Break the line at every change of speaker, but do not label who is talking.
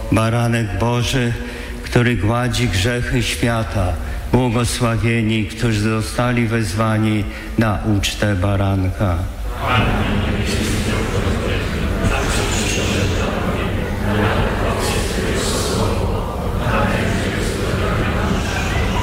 Baranek Boży, który gładzi grzechy świata, błogosławieni, którzy zostali wezwani na ucztę baranka.